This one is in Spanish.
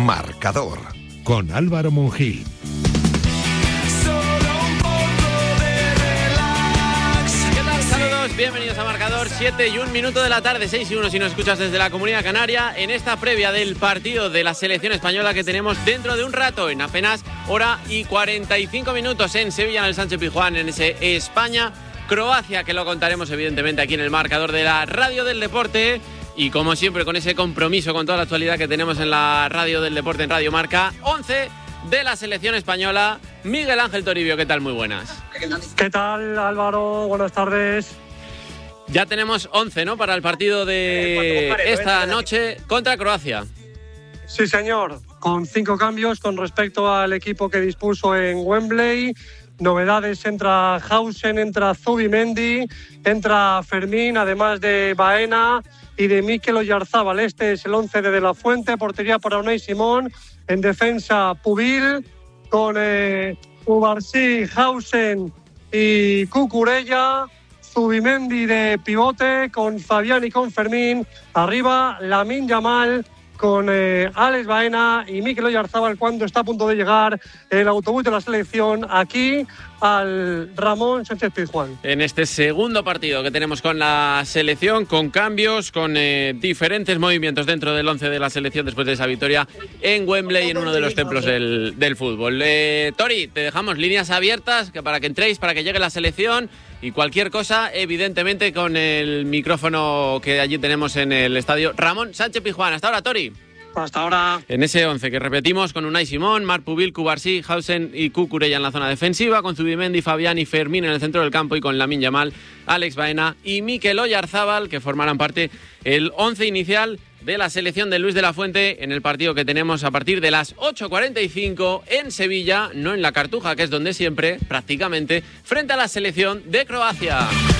Marcador, con Álvaro Monjil. Bienvenidos a Marcador, 7 y 1 minuto de la tarde, 6 y 1 si nos escuchas desde la Comunidad Canaria, en esta previa del partido de la selección española que tenemos dentro de un rato, en apenas hora y 45 minutos en Sevilla, en el Sánchez-Pizjuán, en ese España-Croacia, que lo contaremos evidentemente aquí en el Marcador de la Radio del Deporte. Y como siempre, con ese compromiso con toda la actualidad que tenemos en la Radio del Deporte, en Radio Marca, 11 de la selección española, Miguel Ángel Toribio. ¿Qué tal? Muy buenas. ¿Qué tal, Álvaro? Buenas tardes. Ya tenemos 11, ¿no?, para el partido de esta noche contra Croacia. Sí, señor, con 5 cambios con respecto al equipo que dispuso en Wembley. Novedades: entra Hausen, entra Zubimendi, entra Fermín, además de Baena y de Mikel Oyarzábal. Este es el 11 de la Fuente, portería para Unai Simón, en defensa Pubil, con Cubarsí, Hausen y Cucurella. Zubimendi de pivote con Fabián y con Fermín. Arriba Lamine Yamal con Alex Baena y Mikel Oyarzábal cuando está a punto de llegar el autobús de la selección aquí al Ramón Sánchez-Pizjuán. En este segundo partido que tenemos con la selección, con cambios, con diferentes movimientos dentro del 11 de la selección después de esa victoria en Wembley, en uno de los templos del fútbol. Tori, te dejamos líneas abiertas para que entréis, para que llegue la selección. Y cualquier cosa, evidentemente, con el micrófono que allí tenemos en el estadio Ramón Sánchez-Pizjuán. Hasta ahora, Tori. Hasta ahora. En ese 11 que repetimos, con Unai Simón, Marc Pubil, Cubarsí, Hausen y Cucurella en la zona defensiva, con Zubimendi, Fabián y Fermín en el centro del campo, y con Lamine Yamal, Alex Baena y Mikel Oyarzábal, que formarán parte el 11 inicial de la selección de Luis de la Fuente en el partido que tenemos a partir de las 8:45 en Sevilla, no en la Cartuja, que es donde siempre, prácticamente, frente a la selección de Croacia.